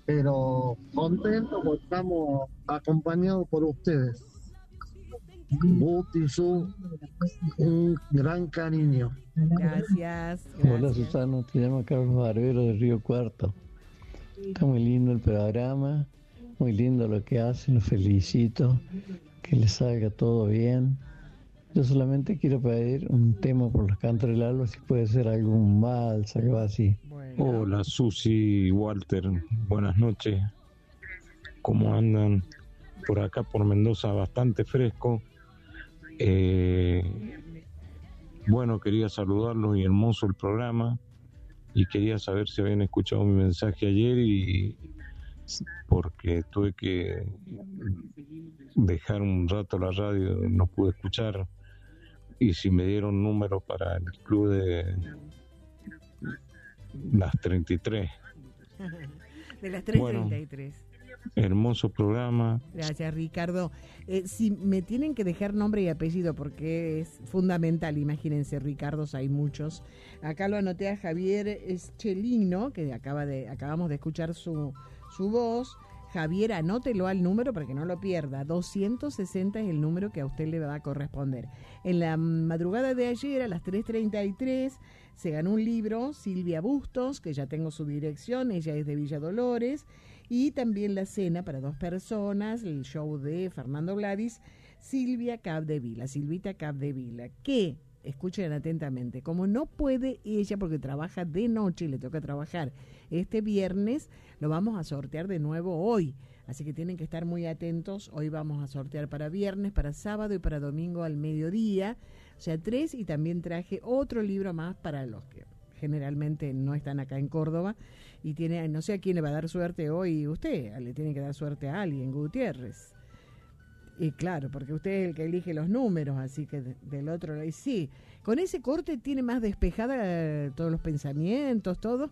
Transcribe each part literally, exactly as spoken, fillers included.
pero contento porque estamos acompañados por ustedes. Buti, su un gran cariño. Gracias, Hola gracias. Susana, te llamo Carlos Barbero de Río Cuarto. Está muy lindo el programa, muy lindo lo que hacen, los felicito, que les salga todo bien. Yo solamente quiero pedir un tema por los cantos del alba, si puede ser algún vals, algo así. Bueno, Hola Susi, Walter, buenas noches. ¿Cómo andan? Por acá, por Mendoza, bastante fresco. Eh, bueno, quería saludarlos y hermoso el programa. Y quería saber si habían escuchado mi mensaje ayer, y porque tuve que dejar un rato la radio, no pude escuchar. Y si me dieron número para el club de las treinta y tres. de las tres Bueno. treinta y tres. Hermoso programa. Gracias, Ricardo. Eh, si me tienen que dejar nombre y apellido, porque es fundamental, imagínense, Ricardos, hay muchos. Acá lo anoté a Javier Eschelino, que acaba de, acabamos de escuchar su, su voz. Javier, anótelo al número para que no lo pierda. doscientos sesenta es el número que a usted le va a corresponder. En la madrugada de ayer, a las tres treinta y tres, se ganó un libro, Silvia Bustos, que ya tengo su dirección, ella es de Villa Dolores, y también la cena para dos personas, el show de Fernando Gladys, Silvia Capdevila, Silvita Capdevila, que, escuchen atentamente, como no puede ella porque trabaja de noche y le toca trabajar este viernes, lo vamos a sortear de nuevo hoy. Así que tienen que estar muy atentos. Hoy vamos a sortear para viernes, para sábado y para domingo al mediodía. O sea, tres, y también traje otro libro más para los que generalmente no están acá en Córdoba. Y tiene, no sé a quién le va a dar suerte hoy usted, le tiene que dar suerte a alguien, Gutiérrez. Y claro, porque usted es el que elige los números, así que de, del otro lado, y sí, con ese corte tiene más despejada eh, todos los pensamientos, todo.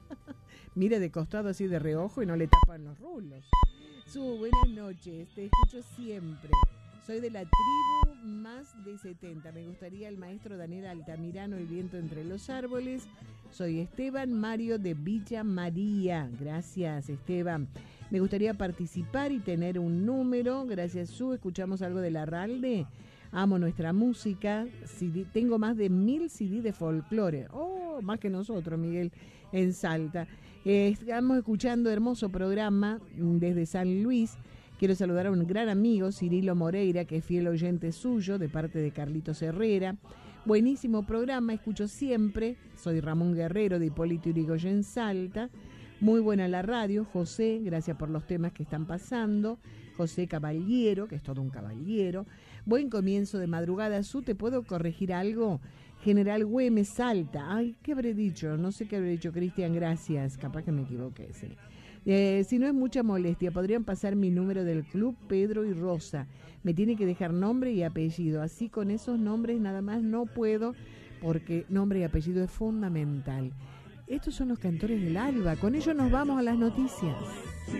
Mire de costado así de reojo y no le tapan los rulos. Su, buenas noches, te escucho siempre. Soy de la tribu más de setenta. Me gustaría el maestro Daniel Altamirano, El viento entre los árboles. Soy Esteban Mario de Villa María. Gracias, Esteban. Me gustaría participar y tener un número. Gracias, Su. Escuchamos algo de Larralde. Amo nuestra música. C D, tengo más de mil C D de folclore. Oh, más que nosotros, Miguel, en Salta. Eh, estamos escuchando hermoso programa desde San Luis. Quiero saludar a un gran amigo, Cirilo Moreira, que es fiel oyente suyo, de parte de Carlitos Herrera. Buenísimo programa, escucho siempre. Soy Ramón Guerrero, de Hipólito Yrigoyen, Salta. Muy buena la radio. José, gracias por los temas que están pasando. José Caballero, que es todo un caballero. Buen comienzo de madrugada. Su, ¿te puedo corregir algo? General Güemes, Salta. Ay, ¿qué habré dicho? No sé qué habré dicho, Cristian, gracias. Capaz que me equivoqué, sí. Eh, si no es mucha molestia, podrían pasar mi número del club Pedro y Rosa. Me tiene que dejar nombre y apellido. Así con esos nombres nada más no puedo, porque nombre y apellido es fundamental. Estos son los cantores del alba. Con ellos nos vamos a las noticias.